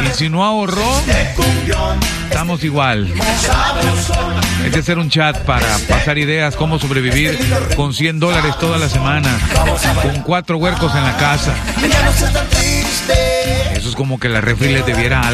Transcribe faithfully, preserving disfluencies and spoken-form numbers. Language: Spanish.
Y si no ahorró, estamos igual. Hay que hacer un chat para pasar ideas, cómo sobrevivir con cien dólares toda la semana, con cuatro huercos en la casa. Eso es como que la refri les debiera